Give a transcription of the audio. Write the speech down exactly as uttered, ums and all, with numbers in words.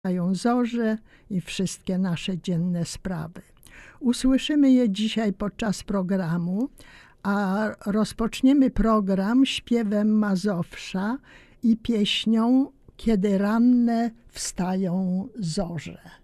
Mają zorze i wszystkie nasze dzienne sprawy. Usłyszymy je dzisiaj podczas programu, a rozpoczniemy program śpiewem Mazowsza i pieśnią Kiedy ranne wstają zorze.